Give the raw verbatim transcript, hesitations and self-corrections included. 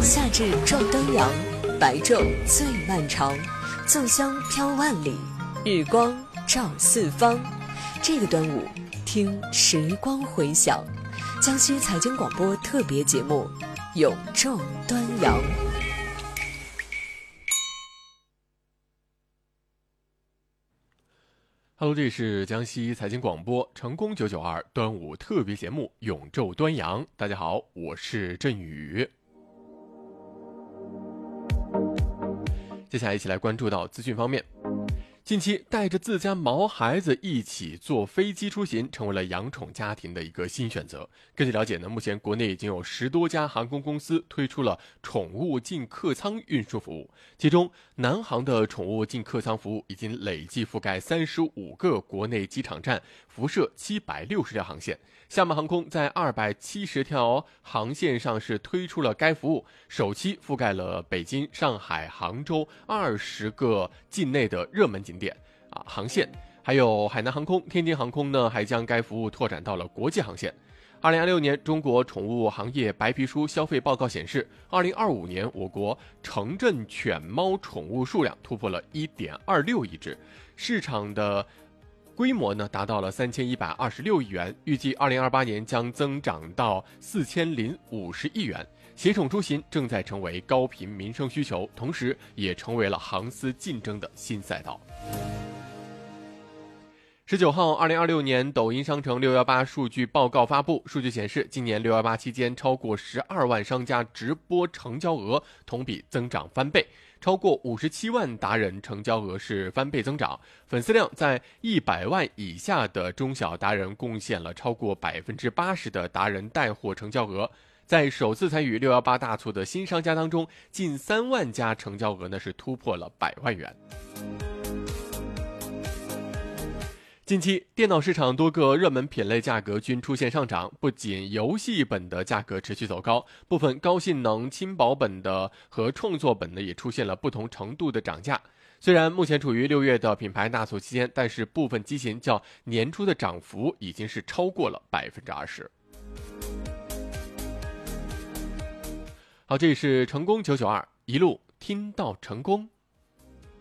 夏至撞端阳，白昼最漫长，粽香飘万里，日光照四方。这个端午，听时光回响，江西财经广播特别节目《永昼端阳》。 Hello， 这里是江西财经广播成功九九二端午特别节目《永昼端阳》。大家好，我是振宇。接下来一起来关注到资讯方面。近期带着自家毛孩子一起坐飞机出行成为了养宠家庭的一个新选择。根据了解呢，目前国内已经有十多家航空公司推出了宠物进客舱运输服务，其中南航的宠物进客舱服务已经累计覆盖三十五个国内机场站，辐射七百六十条航线。厦门航空在二百七十条航线上是推出了该服务，首期覆盖了北京、上海、杭州二十个境内的热门景点啊航线，还有海南航空、天津航空呢，还将该服务拓展到了国际航线。二零二六年中国宠物行业白皮书消费报告显示，二零二五年我国城镇犬猫宠物数量突破了 一点二六亿只，市场的规模呢达到了三千一百二十六亿元，预计二零二八年将增长到四千零五十亿元。携宠出行正在成为高频民生需求，同时也成为了航司竞争的新赛道。十九号，二零二六年抖音商城六一八数据报告发布，数据显示，今年六一八期间，超过十二万商家直播成交额同比增长翻倍，超过五十七万达人成交额是翻倍增长，粉丝量在一百万以下的中小达人贡献了超过百分之八十的达人带货成交额。在首次参与六一八大促的新商家当中，近三万家成交额呢是突破了百万元。近期电脑市场多个热门品类价格均出现上涨，不仅游戏本的价格持续走高，部分高性能轻薄本的和创作本呢也出现了不同程度的涨价。虽然目前处于六月的品牌大促期间，但是部分机型较年初的涨幅已经是超过了百分之二十。好，这里是成功九九二，一路听到成功。